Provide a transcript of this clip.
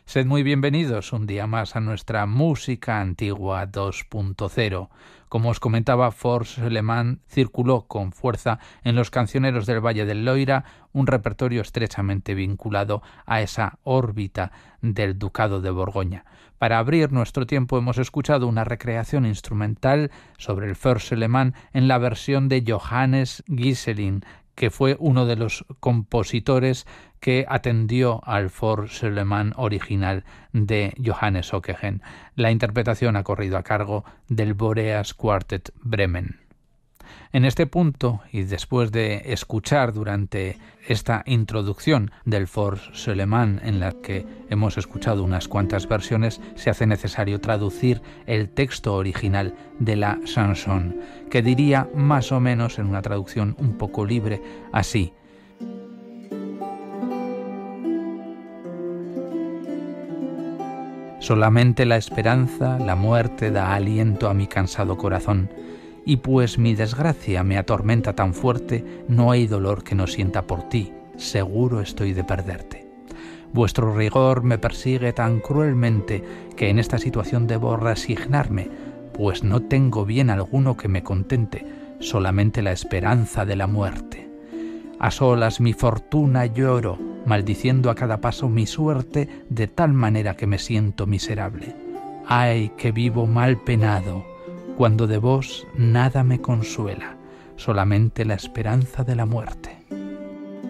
Sed muy bienvenidos un día más a nuestra Música Antigua 2.0. Como os comentaba, Force Alemán circuló con fuerza en los cancioneros del Valle del Loira, un repertorio estrechamente vinculado a esa órbita del Ducado de Borgoña. Para abrir nuestro tiempo hemos escuchado una recreación instrumental sobre el Force Alemán en la versión de Johannes Gieselin, que fue uno de los compositores que atendió al Force Alemán original de Johannes Ockeghen. La interpretación ha corrido a cargo del Boreas Quartet Bremen. En este punto, y después de escuchar durante esta introducción del Force Alemán, en la que hemos escuchado unas cuantas versiones, se hace necesario traducir el texto original de la chanson, que diría más o menos, en una traducción un poco libre, así: solamente la esperanza, la muerte da aliento a mi cansado corazón. Y pues mi desgracia me atormenta tan fuerte, no hay dolor que no sienta por ti, seguro estoy de perderte. Vuestro rigor me persigue tan cruelmente que en esta situación debo resignarme, pues no tengo bien alguno que me contente, solamente la esperanza de la muerte. A solas mi fortuna lloro, maldiciendo a cada paso mi suerte, de tal manera que me siento miserable. ¡Ay, que vivo mal penado! Cuando de vos nada me consuela, solamente la esperanza de la muerte.